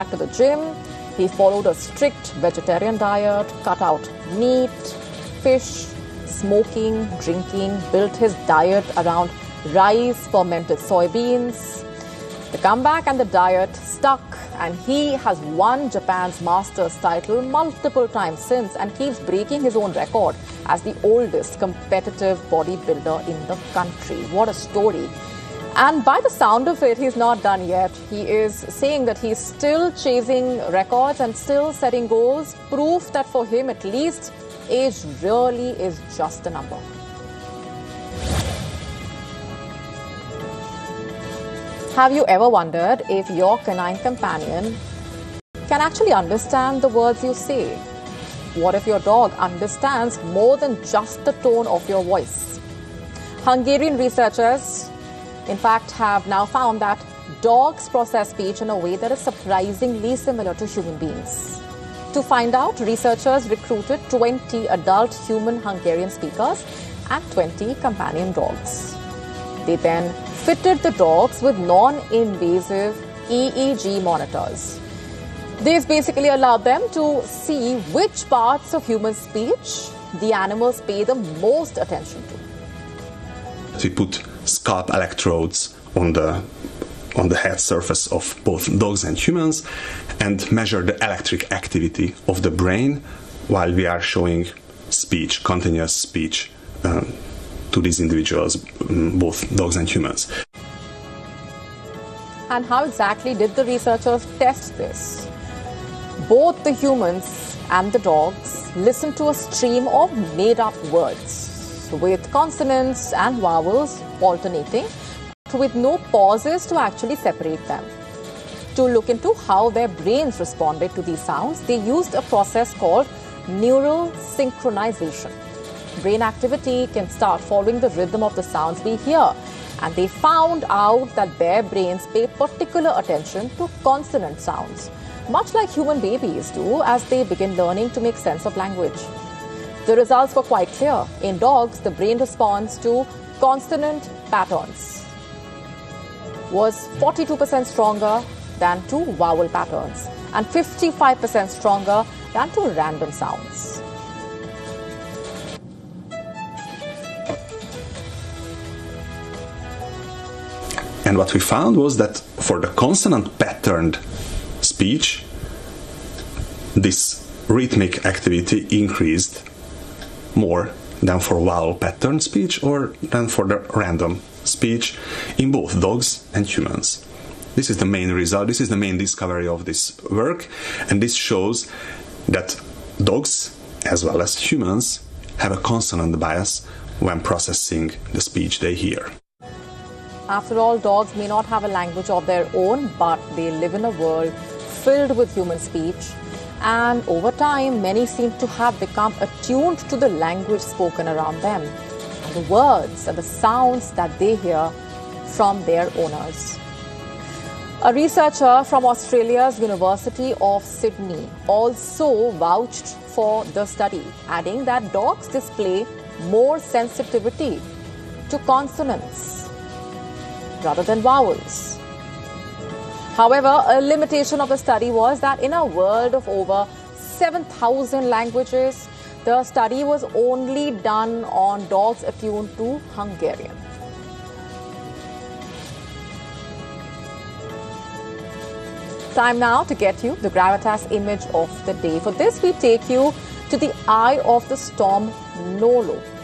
to the gym. He followed a strict vegetarian diet, cut out meat, fish, smoking, drinking, built his diet around rice, fermented soybeans. The comeback and the diet stuck, and he has won Japan's Masters title multiple times since and keeps breaking his own record as the oldest competitive bodybuilder in the country. What a story. And by the sound of it, he's not done yet. He is saying that he's still chasing records and still setting goals. Proof that for him, at least, age really is just a number. Have you ever wondered if your canine companion can actually understand the words you say? What if your dog understands more than just the tone of your voice? Hungarian researchers, in fact, have now found that dogs process speech in a way that is surprisingly similar to human beings. To find out, researchers recruited 20 adult human Hungarian speakers and 20 companion dogs. They then fitted the dogs with non-invasive EEG monitors. This basically allowed them to see which parts of human speech the animals pay the most attention to. We put scalp electrodes on the head surface of both dogs and humans and measure the electric activity of the brain while we are showing speech, continuous speech, to these individuals, both dogs and humans. And how exactly did the researchers test this? Both the humans and the dogs listened to a stream of made-up words with consonants and vowels alternating, with no pauses to actually separate them. To look into how their brains responded to these sounds, they used a process called neural synchronization. Brain activity can start following the rhythm of the sounds we hear, and they found out that their brains pay particular attention to consonant sounds, much like human babies do as they begin learning to make sense of language. The results were quite clear. In dogs, the brain response to consonant patterns was 42% stronger than to vowel patterns and 55% stronger than to random sounds. And what we found was that for the consonant patterned speech, this rhythmic activity increased more than for vowel pattern speech or than for the random speech in both dogs and humans. This is the main result, this is the main discovery of this work, and this shows that dogs as well as humans have a consonant bias when processing the speech they hear. After all, dogs may not have a language of their own, but they live in a world filled with human speech. And over time, many seem to have become attuned to the language spoken around them and the words and the sounds that they hear from their owners. A researcher from Australia's University of Sydney also vouched for the study, adding that dogs display more sensitivity to consonants rather than vowels. However, a limitation of the study was that in a world of over 7,000 languages, the study was only done on dogs attuned to Hungarian. Time now to get you the Gravitas image of the day. For this, we take you to the eye of the storm Nolo.